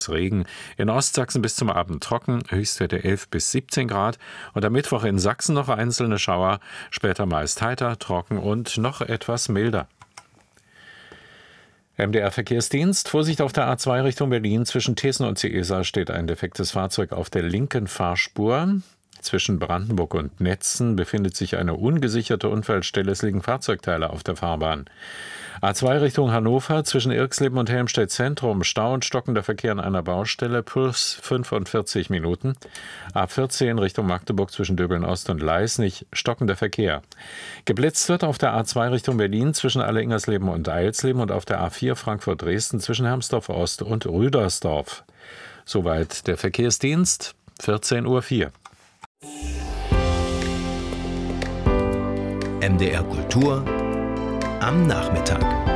Regen. In Ostsachsen bis zum Abend trocken, Höchstwerte 11 bis 17 Grad. Und am Mittwoch in Sachsen noch einzelne Schauer, später meist heiter, trocken und noch etwas milder. MDR-Verkehrsdienst. Vorsicht auf der A2 Richtung Berlin. Zwischen Thesen und Ciesa steht ein defektes Fahrzeug auf der linken Fahrspur. Zwischen Brandenburg und Netzen befindet sich eine ungesicherte Unfallstelle. Es liegen Fahrzeugteile auf der Fahrbahn. A2 Richtung Hannover. Zwischen Irxleben und Helmstedt Zentrum. Stau und stockender Verkehr an einer Baustelle. Plus 45 Minuten. A14 Richtung Magdeburg zwischen Döbeln Ost und Leisnig. Stockender Verkehr. Geblitzt wird auf der A2 Richtung Berlin zwischen Alle-Ingersleben und Eilsleben und auf der A4 Frankfurt-Dresden zwischen Hermsdorf Ost und Rüdersdorf. Soweit der Verkehrsdienst. 14:04 Uhr. MDR Kultur am Nachmittag.